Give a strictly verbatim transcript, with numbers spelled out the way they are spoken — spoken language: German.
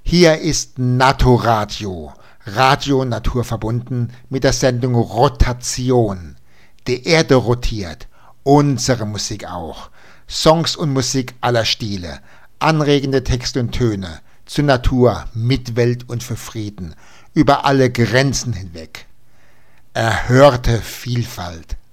Hier ist Naturradio, Radio naturverbunden mit der Sendung Rotation. Die Erde rotiert, unsere Musik auch. Songs und Musik aller Stile, anregende Texte und Töne, zur Natur, Mitwelt und für Frieden, über alle Grenzen hinweg. Erhörte Vielfalt.